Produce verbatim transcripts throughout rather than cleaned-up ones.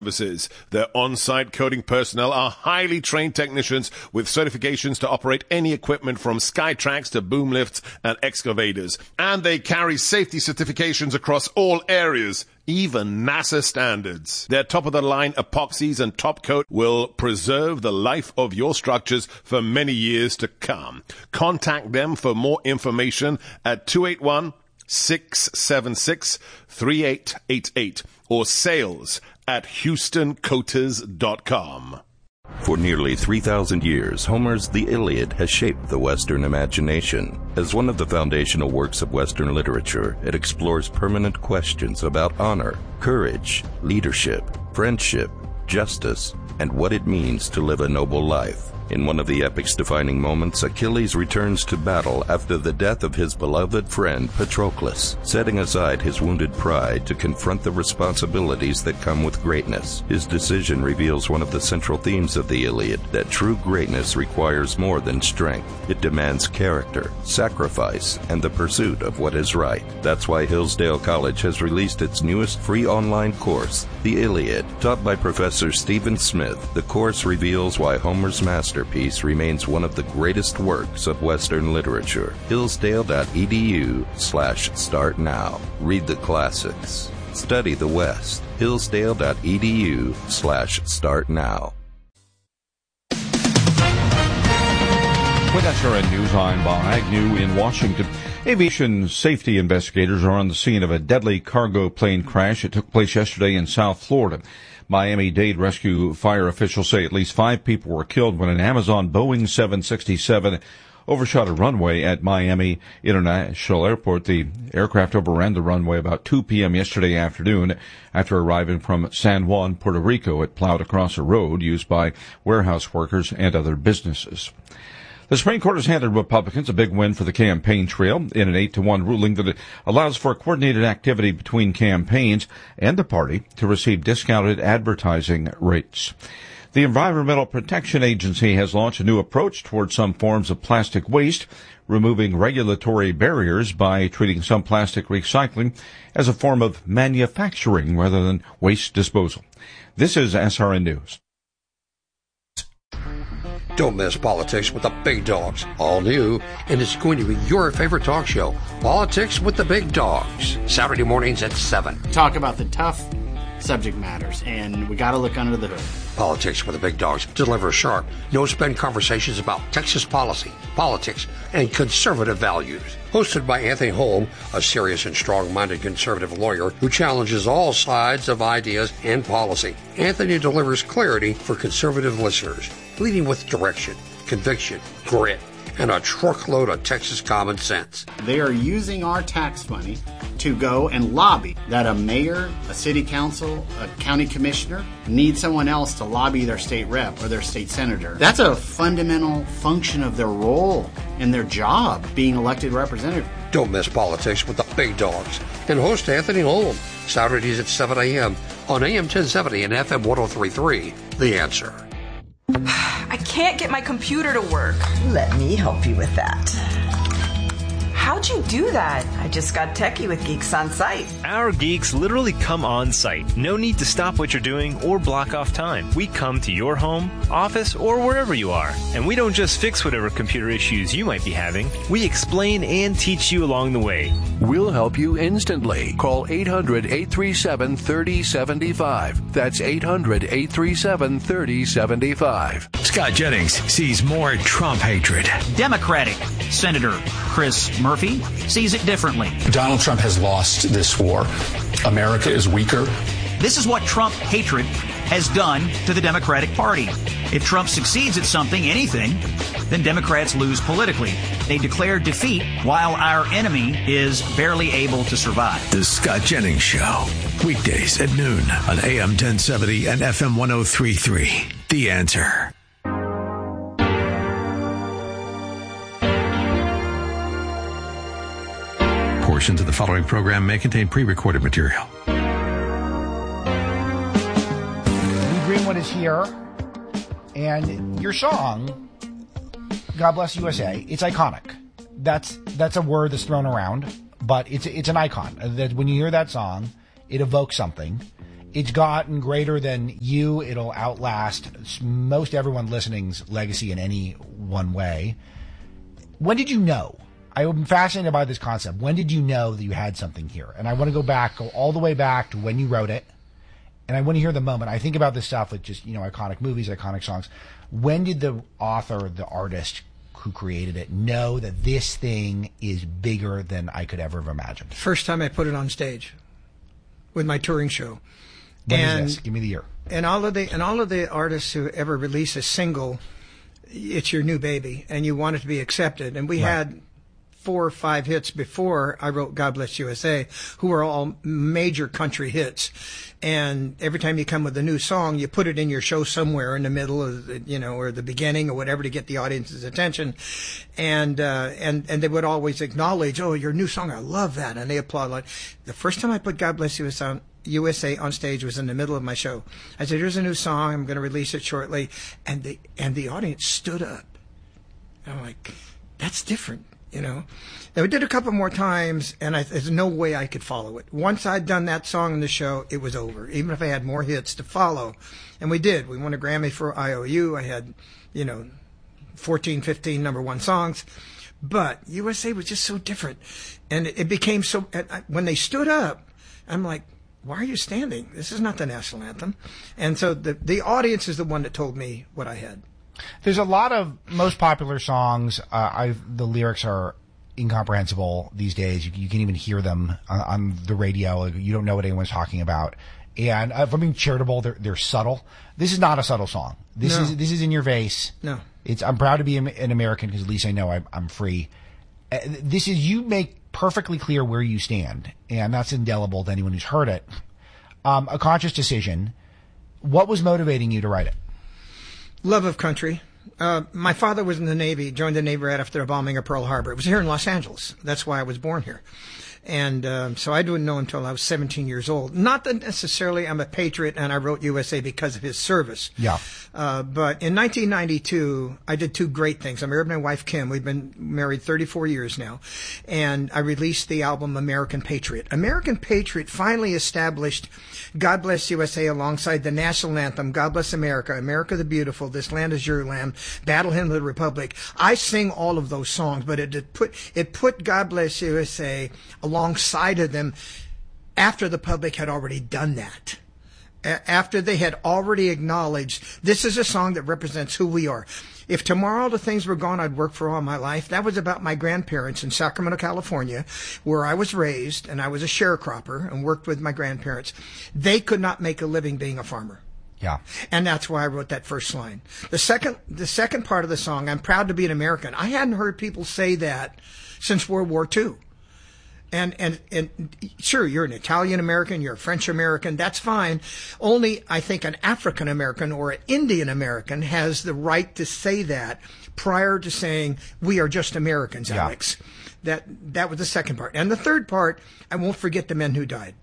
Services. Their on-site coding personnel are highly trained technicians with certifications to operate any equipment from Skytrax to boom lifts and excavators. And they carry safety certifications across all areas, even NASA standards. Their top-of-the-line epoxies and top coat will preserve the life of your structures for many years to come. Contact them for more information at two eight one, six seven six, three eight eight eight or sales at houston coaters dot com. For nearly three thousand years, Homer's The Iliad has shaped the Western imagination. As one of the foundational works of Western literature, it explores permanent questions about honor, courage, leadership, friendship, justice, and what it means to live a noble life. In one of the epic's defining moments, Achilles returns to battle after the death of his beloved friend Patroclus, setting aside his wounded pride to confront the responsibilities that come with greatness. His decision reveals one of the central themes of the Iliad, that true greatness requires more than strength. It demands character, sacrifice, and the pursuit of what is right. That's why Hillsdale College has released its newest free online course, The Iliad. Taught by Professor Stephen Smith, the course reveals why Homer's master Piece remains one of the greatest works of Western literature. Hillsdale.edu slash start now. Read the classics. Study the West. Hillsdale.edu slash start now. With S R N News, I'm Bob Agnew in Washington. Aviation safety investigators are on the scene of a deadly cargo plane crash. It took place yesterday in South Florida. Miami-Dade rescue fire officials say at least five people were killed when an Amazon Boeing seven sixty-seven overshot a runway at Miami International Airport. The aircraft overran the runway about two p.m. yesterday afternoon after arriving from San Juan, Puerto Rico. It plowed across a road used by warehouse workers and other businesses. The Supreme Court has handed Republicans a big win for the campaign trail in an eight to one ruling that allows for coordinated activity between campaigns and the party to receive discounted advertising rates. The Environmental Protection Agency has launched a new approach towards some forms of plastic waste, removing regulatory barriers by treating some plastic recycling as a form of manufacturing rather than waste disposal. This is S R N News. Don't miss Politics with the Big Dogs. All new, and it's going to be your favorite talk show, Politics with the Big Dogs. Saturday mornings at seven. Talk about the tough subject matters, and we got to look under the hood. Politics with the Big Dogs deliver sharp, no-spin conversations about Texas policy, politics, and conservative values. Hosted by Anthony Holm, a serious and strong-minded conservative lawyer who challenges all sides of ideas and policy. Anthony delivers clarity for conservative listeners, leading with direction, conviction, grit, and a truckload of Texas common sense. They are using our tax money to go and lobby that a mayor, a city council, a county commissioner need someone else to lobby their state rep or their state senator. That's a fundamental function of their role and their job, being elected representative. Don't miss Politics with the Big Dogs and host Anthony Holm, Saturdays at seven a.m. on A M ten seventy and F M ten thirty-three. The Answer. I can't get my computer to work. Let me help you with that. How'd you do that? I just got techie with Geeks on Site. Our geeks literally come on site. No need to stop what you're doing or block off time. We come to your home, office, or wherever you are. And we don't just fix whatever computer issues you might be having. We explain and teach you along the way. We'll help you instantly. Call eight hundred, eight three seven, three oh seven five. That's eight hundred, eight three seven, three oh seven five. Scott Jennings sees more Trump hatred. Democratic Senator Chris Murphy sees it differently. Donald Trump has lost this war. America is weaker. This is what Trump hatred has done to the Democratic Party. If Trump succeeds at something, anything, then Democrats lose politically. They declare defeat while our enemy is barely able to survive. The Scott Jennings Show, weekdays at noon on A M ten seventy and F M ten thirty-three. The Answer. Portions of the following program may contain pre-recorded material. Lee Greenwood is here, and your song, God Bless U S A, it's iconic. That's that's a word that's thrown around, but it's it's an icon. That when you hear that song, it evokes something, It's gotten greater than you. It'll outlast most everyone listening's legacy in any one way. When did you know? I'm fascinated by this concept. When did you know that you had something here? And I want to go back, go all the way back to when you wrote it. And I want to hear the moment. I think about this stuff with just, you know, iconic movies, iconic songs. When did the author, the artist who created it, know that this thing is bigger than I could ever have imagined? First time I put it on stage with my touring show. When and, is this? Give me the year. And all of the and all of the artists who ever release a single, it's your new baby, and you want it to be accepted. And we right. had four or five hits before I wrote God Bless U S A, who were all major country hits. And every time you come with a new song, you put it in your show somewhere in the middle of the, you know, or the beginning or whatever to get the audience's attention. And, uh, and, and they would always acknowledge, oh, your new song, I love that. And they applaud. Like, the first time I put God Bless U S A on, U S A on stage was in the middle of my show. I said, here's a new song. I'm going to release it shortly. And the, and the audience stood up. And I'm like, that's different. You know, and we did a couple more times, and I, there's no way I could follow it. Once I'd done that song in the show, it was over, even if I had more hits to follow. And we did. We won a Grammy for I O U. I had, you know, fourteen, fifteen number one songs. But U S A was just so different. And it, it became so, I, when they stood up, I'm like, why are you standing? This is not the national anthem. And so the, the audience is the one that told me what I had. There's a lot of most popular songs. Uh, I've, the lyrics are incomprehensible these days. You, you can't even hear them on, on the radio. You don't know what anyone's talking about. And uh, if I'm being charitable, they're, they're subtle. This is not a subtle song. This no. is this is in your face. No, it's. I'm proud to be an American because at least I know I, I'm free. Uh, this is you make perfectly clear where you stand, and that's indelible to anyone who's heard it. Um, a conscious decision. What was motivating you to write it? Love of country. Uh, my father was in the Navy, joined the Navy right after the bombing of Pearl Harbor. It was here in Los Angeles. That's why I was born here. And um, so I didn't know him until I was seventeen years old. Not that necessarily I'm a patriot and I wrote U S A because of his service. Yeah. Uh, but in nineteen ninety-two, I did two great things. I married my wife, Kim. We've been married thirty-four years now. And I released the album American Patriot. American Patriot finally established God Bless U S A alongside the national anthem, God Bless America, America the Beautiful, This Land is Your Land, Battle Hymn of the Republic. I sing all of those songs, but it, it put it put God Bless U S A alongside of them after the public had already done that. After they had already acknowledged this is a song that represents who we are. If tomorrow the things were gone I'd worked for all my life, that was about my grandparents in Sacramento, California, where I was raised, and I was a sharecropper and worked with my grandparents. They could not make a living being a farmer. Yeah. And that's why I wrote that first line. The second, the second part of the song, I'm proud to be an American. I hadn't heard people say that since World War Two. And, and, and sure, you're an Italian American, you're a French American, that's fine. Only, I think, an African American or an Indian American has the right to say that prior to saying, we are just Americans, yeah. Alex. That, that was the second part. And the third part, I won't forget the men who died.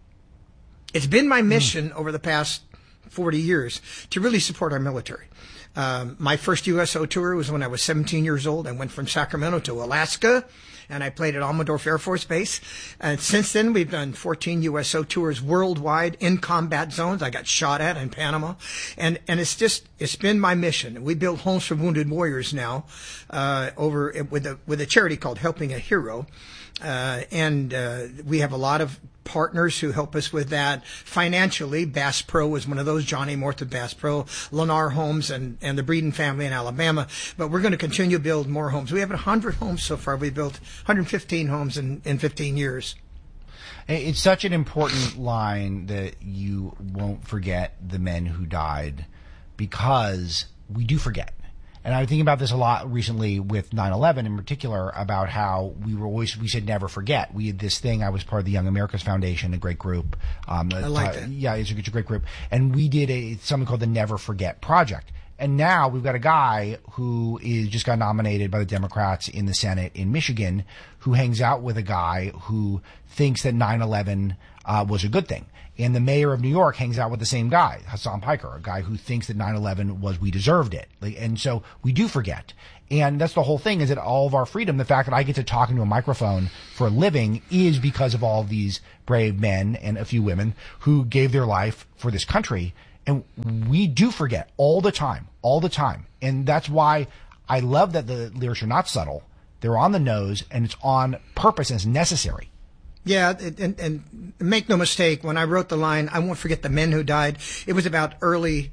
It's been my mission mm. over the past forty years to really support our military. Um, my first U S O tour was when I was seventeen years old. I went from Sacramento to Alaska, and I played at Almendorf Air Force Base. And since then, we've done fourteen U S O tours worldwide in combat zones. I got shot at in Panama. And, and it's just, it's been my mission. We build homes for wounded warriors now, uh, over with a, with a charity called Helping a Hero. Uh, and, uh, we have a lot of partners who help us with that financially. Bass Pro is one of those, Johnny Morth of Bass Pro, Lennar Homes, and, and the Breeden family in Alabama. But we're going to continue to build more homes. We have one hundred homes so far. We've built one hundred fifteen homes in, in fifteen years. It's such an important line that you won't forget the men who died, because we do forget. And I was thinking about this a lot recently with nine eleven in particular, about how we were always, we said never forget. We had this thing, I was part of the Young Americas Foundation, a great group. Um, I like that. Yeah, it's a, it's a great group. And we did a something called the Never Forget Project. And now we've got a guy who is just got nominated by the Democrats in the Senate in Michigan, who hangs out with a guy who thinks that nine eleven uh, was a good thing. And the mayor of New York hangs out with the same guy, Hassan Piker, a guy who thinks that nine eleven was we deserved it. And so we do forget. And that's the whole thing, is that all of our freedom, the fact that I get to talk into a microphone for a living, is because of all of these brave men and a few women who gave their life for this country. And we do forget all the time, all the time. And that's why I love that the lyrics are not subtle. They're on the nose, and it's on purpose, and it's necessary. Yeah, and, and make no mistake, when I wrote the line, I won't forget the men who died, it was about early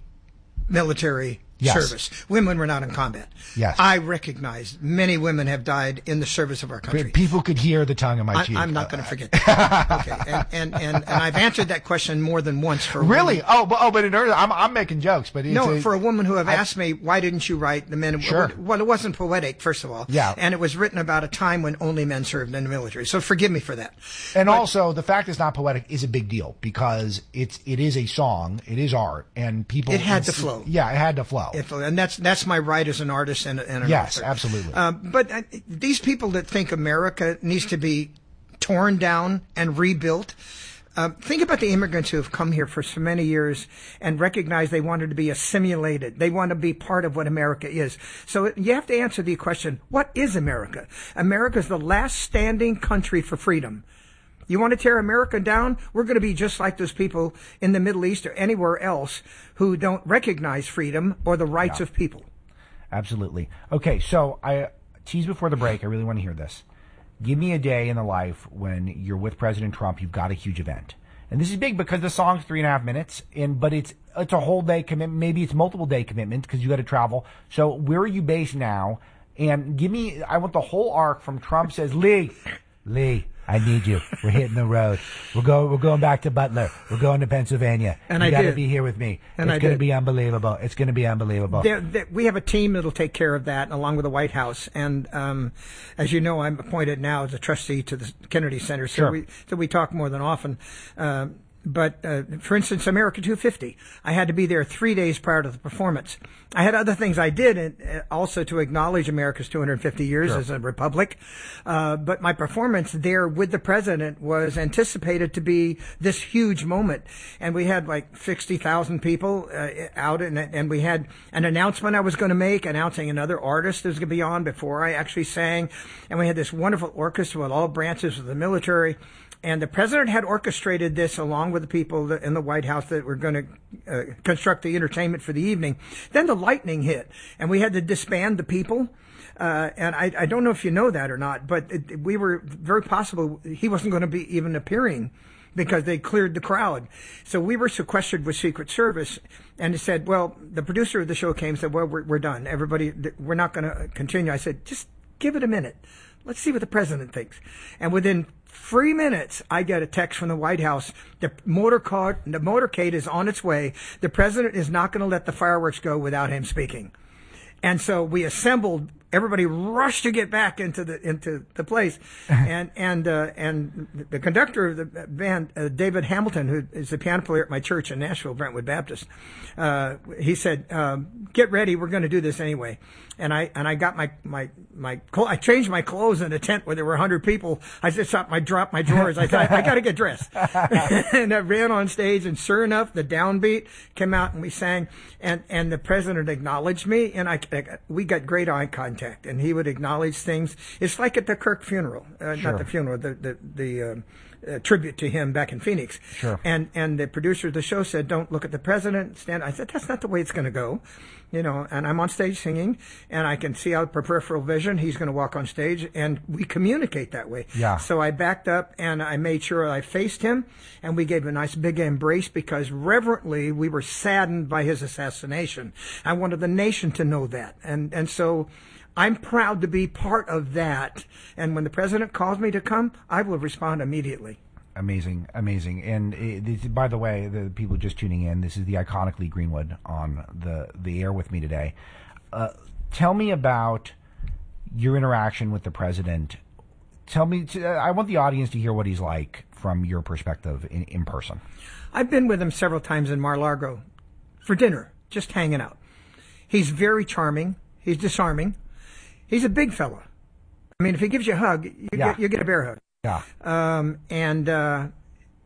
military yes. service. Women were not in combat. Yes. I recognize many women have died in the service of our country. People could hear the tongue in my I, cheek. I'm not going to forget that. Okay. And, and, and, and I've answered that question more than once for a Really? woman. Oh, but, oh, but in early, I'm, I'm making jokes, but it's no, a, for a woman who have I, asked me, why didn't you write the men? Sure. Well, it wasn't poetic, first of all. Yeah. And it was written about a time when only men served in the military. So forgive me for that. And but, also, the fact it's not poetic is a big deal, because it's, it is a song, it is art, and people. It had to flow. Yeah, it had to flow. It, and that's, that's my right as an artist and, and an yes, author. absolutely. Um, but uh, these people that think America needs to be torn down and rebuilt, uh, think about the immigrants who have come here for so many years and recognize they wanted to be assimilated. They want to be part of what America is. So you have to answer the question, what is America? America is the last standing country for freedom. You want to tear America down? We're going to be just like those people in the Middle East or anywhere else who don't recognize freedom or the rights yeah. of people. Absolutely. Okay, so I teased before the break. I really want to hear this. Give me a day in the life when you're with President Trump. You've got a huge event, and this is big because the song's three and a half minutes, and but it's it's a whole day commitment. Maybe it's multiple day commitment because you got to travel. So where are you based now? And give me. I want the whole arc from Trump says, Lee, Lee, I need you. We're hitting the road. We're going. We're going back to Butler. We're going to Pennsylvania. And you I got to did. be here with me. And it's I going to did. be unbelievable. It's going to be unbelievable. There, there, we have a team that'll take care of that, along with the White House. And um, as you know, I'm appointed now as a trustee to the Kennedy Center, so Sure. we so we talk more than often. Uh, But, uh, for instance, America two fifty, I had to be there three days prior to the performance. I had other things I did uh, also to acknowledge America's two hundred fifty years Sure. as a republic. Uh, but my performance there with the president was anticipated to be this huge moment. And we had like sixty thousand people uh, out, and, and we had an announcement I was going to make, announcing another artist that was going to be on before I actually sang. And we had this wonderful orchestra with all branches of the military. And the president had orchestrated this along with the people that, in the White House that were going to uh, construct the entertainment for the evening. Then the lightning hit, and we had to disband the people. Uh, and I, I don't know if you know that or not, but it, we were very possible he wasn't going to be even appearing because they cleared the crowd. So we were sequestered with Secret Service, and it said, well, the producer of the show came and said, well, we're, we're done. Everybody, we're not going to continue. I said, just give it a minute. Let's see what the president thinks. And within three minutes, I get a text from the White House. The motor car, the motorcade is on its way. The president is not going to let the fireworks go without him speaking. And so we assembled. Everybody rushed to get back into the into the place, and and uh, and the conductor of the band, uh, David Hamilton, who is the piano player at my church in Nashville, Brentwood Baptist, uh, he said, um, "Get ready, we're going to do this anyway." And I and I got my my my I changed my clothes in a tent where there were a hundred people. I just stopped my dropped my drawers. I thought I got to get dressed, and I ran on stage. And sure enough, the downbeat came out, and we sang, and and the president acknowledged me, and I we got great eye contact. And he would acknowledge things. It's like at the Kirk funeral, uh, Sure. not the funeral, the the, the um, uh, tribute to him back in Phoenix. Sure. And and the producer of the show said, "Don't look at the president. Stand." I said, "That's not the way it's going to go." You know, and I'm on stage singing, and I can see out per peripheral vision he's going to walk on stage, and we communicate that way. Yeah. So I backed up, and I made sure I faced him, and we gave a nice big embrace because reverently we were saddened by his assassination. I wanted the nation to know that, and and so I'm proud to be part of that. And when the president calls me to come, I will respond immediately. Amazing, amazing. And it, this, by the way, the people just tuning in, this is the iconic Lee Greenwood on the, the air with me today. Uh, tell me about your interaction with the president. Tell me, I want the audience to hear what he's like from your perspective in, in person. I've been with him several times in Mar-a-Lago for dinner, just hanging out. He's very charming. He's disarming. He's a big fella. I mean, if he gives you a hug, you, Yeah. get, you get a bear hug. Yeah. Um, and uh,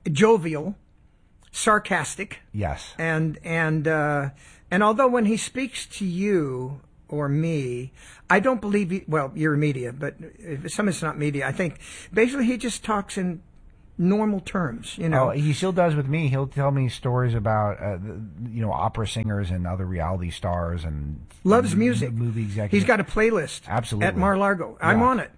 jovial, sarcastic. Yes. And and uh, and although when he speaks to you or me, I don't believe he, well, you're media, but if someone's not media, I think basically he just talks in normal terms, you know. Oh, he still does with me. He'll tell me stories about, uh, you know, opera singers and other reality stars and loves music. Movie executives. He's got a playlist. Absolutely. At Mar-a-Lago. I'm Yeah. on it.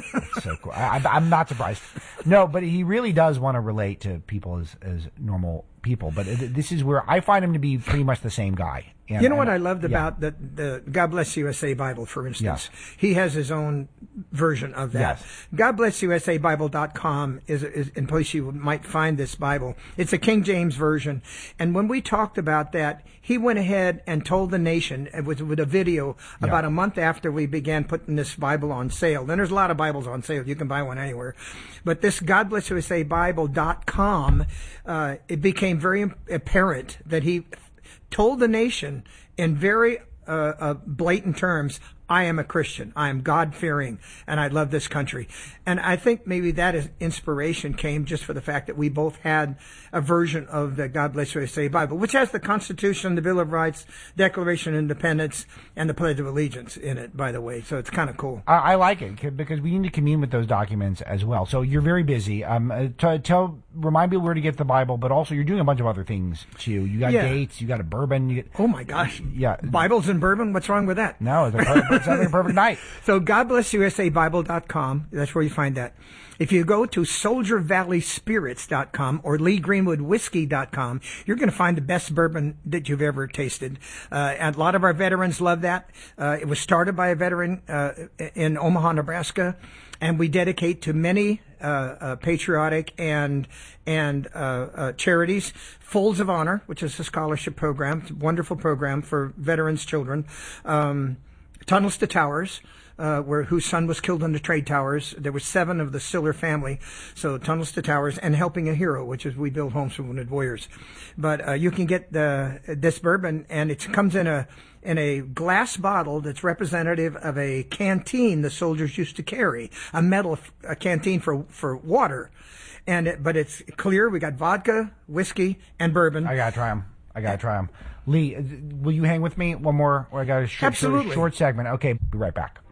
So cool. I, I'm not surprised. No, but he really does want to relate to people as, as normal people. But this is where I find him to be pretty much the same guy. And, you know what and, I loved yeah. about the, the God Bless U S A Bible, for instance? Yes. He has his own version of that. Yes. God Bless U S A Bible dot com is, is in place you might find this Bible. It's a King James version. And when we talked about that, he went ahead and told the nation, it was with a video, Yeah. about a month after we began putting this Bible on sale. Then there's a lot of Bibles on sale. You can buy one anywhere. But this God Bless U S A Bible dot com, uh, it became very apparent that he told the nation in very uh, uh, blatant terms, I am a Christian. I am God-fearing, and I love this country. And I think maybe that is inspiration came just for the fact that we both had a version of the God Bless U S A Bible, which has the Constitution, the Bill of Rights, Declaration of Independence, and the Pledge of Allegiance in it, by the way. So it's kind of cool. I, I like it c- because we need to commune with those documents as well. So you're very busy. Um, uh, t- tell, remind people where to get the Bible, but also you're doing a bunch of other things too. You got Yeah. dates, you got a bourbon. You get, Oh, my gosh. yeah. Bibles and bourbon? What's wrong with that? No, it's a perfect, it's having a perfect night. So God Bless U S A Bible dot com, that's where you find that. If you go to Soldier Valley Spirits dot com or Lee Greenwood Whiskey dot com, you're going to find the best bourbon that you've ever tasted. Uh, and a lot of our veterans love that. Uh, it was started by a veteran uh, in Omaha, Nebraska, and we dedicate to many uh, uh, patriotic and and uh, uh, charities. Folds of Honor, which is a scholarship program, it's a wonderful program for veterans' children. Um, Tunnels to Towers, uh, where whose son was killed in the trade towers. There were seven of the Stiller family, so Tunnels to Towers, and Helping a Hero, which is We Build Homes for Wounded Warriors. But uh, you can get the this bourbon, and it comes in a in a glass bottle that's representative of a canteen the soldiers used to carry, a metal a canteen for for water, and it, but it's clear. We got vodka, whiskey, and bourbon. I gotta try them. I gotta try them. Lee, uh, will you hang with me one more? I got a short, Absolutely. short segment. Okay, be right back.